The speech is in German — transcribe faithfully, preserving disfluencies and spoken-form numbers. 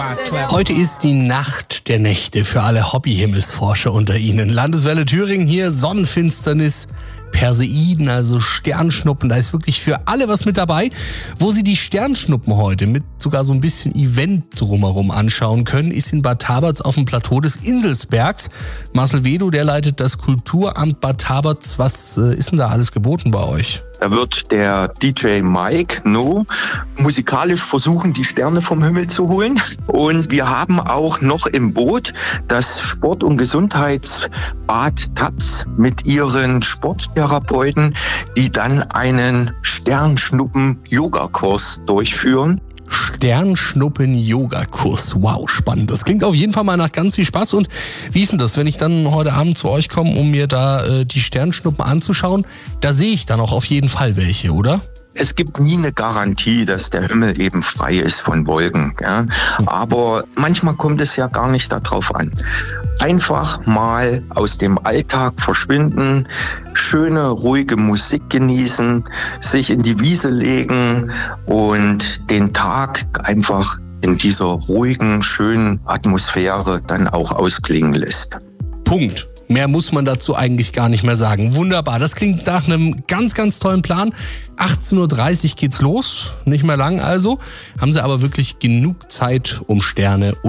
Heute ist die Nacht der Nächte für alle Hobbyhimmelsforscher unter Ihnen. Landeswelle Thüringen hier, Sonnenfinsternis, Perseiden, also Sternschnuppen, da ist wirklich für alle was mit dabei. Wo Sie die Sternschnuppen heute mit sogar so ein bisschen Event drumherum anschauen können, ist in Bad Taberz auf dem Plateau des Inselsbergs. Marcel Wedo, der leitet das Kulturamt Bad Taberz. Was äh, ist denn da alles geboten bei euch? Da wird der D J Mike No musikalisch versuchen, die Sterne vom Himmel zu holen. Und wir haben auch noch im Boot das Sport- und Gesundheitsbad Taps mit ihren Sporttherapeuten, die dann einen Sternschnuppen-Yoga-Kurs durchführen. Sternschnuppen-Yoga-Kurs. Wow, spannend. Das klingt auf jeden Fall mal nach ganz viel Spaß. Und wie ist denn das, wenn ich dann heute Abend zu euch komme, um mir da äh, die Sternschnuppen anzuschauen? Da sehe ich dann auch auf jeden Fall welche, oder? Es gibt nie eine Garantie, dass der Himmel eben frei ist von Wolken. Ja? Aber manchmal kommt es ja gar nicht darauf an. Einfach mal aus dem Alltag verschwinden, schöne, ruhige Musik genießen, sich in die Wiese legen und den Tag einfach in dieser ruhigen, schönen Atmosphäre dann auch ausklingen lässt. Punkt. Mehr muss man dazu eigentlich gar nicht mehr sagen. Wunderbar, das klingt nach einem ganz, ganz tollen Plan. achtzehn Uhr dreißig geht's los, nicht mehr lang also. Haben Sie aber wirklich genug Zeit, um Sterne